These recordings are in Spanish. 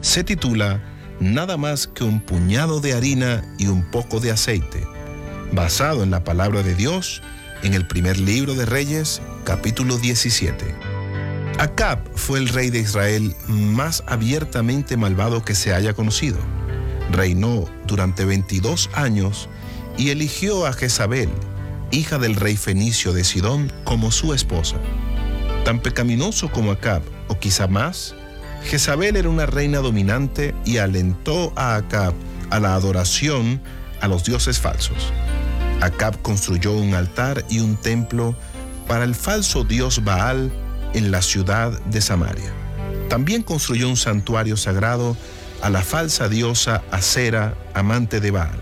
Se titula Nada más que un puñado de harina y un poco de aceite, basado en la palabra de Dios en el primer libro de Reyes, capítulo 17. Acab fue el rey de Israel más abiertamente malvado que se haya conocido. Reinó durante 22 años y eligió a Jezabel, hija del rey fenicio de Sidón, como su esposa. Tan pecaminoso como Acab, o quizá más, Jezabel era una reina dominante y alentó a Acab a la adoración a los dioses falsos. Acab construyó un altar y un templo para el falso dios Baal en la ciudad de Samaria. También construyó un santuario sagrado a la falsa diosa Asera, amante de Baal.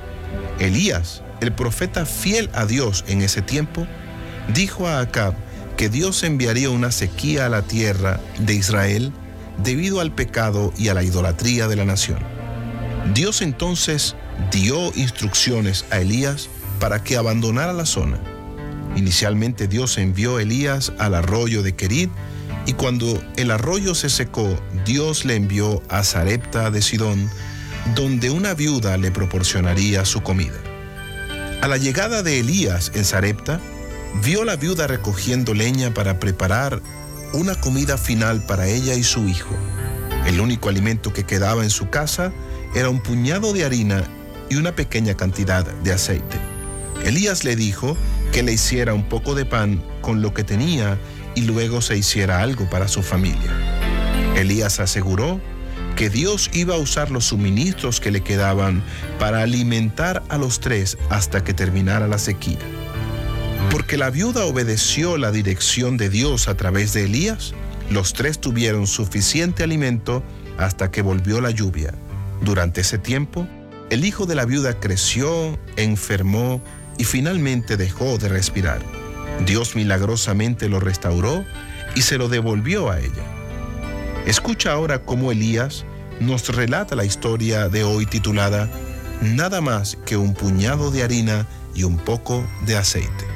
Elías, el profeta fiel a Dios en ese tiempo, dijo a Acab que Dios enviaría una sequía a la tierra de Israel debido al pecado y a la idolatría de la nación. Dios entonces dio instrucciones a Elías para que abandonara la zona. Inicialmente Dios envió a Elías al arroyo de Querit, y cuando el arroyo se secó, Dios le envió a Sarepta de Sidón, donde una viuda le proporcionaría su comida. A la llegada de Elías en Sarepta, vio la viuda recogiendo leña para preparar una comida final para ella y su hijo. El único alimento que quedaba en su casa era un puñado de harina y una pequeña cantidad de aceite. Elías le dijo que le hiciera un poco de pan con lo que tenía y luego se hiciera algo para su familia. Elías aseguró que Dios iba a usar los suministros que le quedaban para alimentar a los tres hasta que terminara la sequía. Porque la viuda obedeció la dirección de Dios a través de Elías, los tres tuvieron suficiente alimento hasta que volvió la lluvia. Durante ese tiempo, el hijo de la viuda creció, enfermó y finalmente dejó de respirar. Dios milagrosamente lo restauró y se lo devolvió a ella. Escucha ahora cómo Elías nos relata la historia de hoy titulada Nada más que un puñado de harina y un poco de aceite.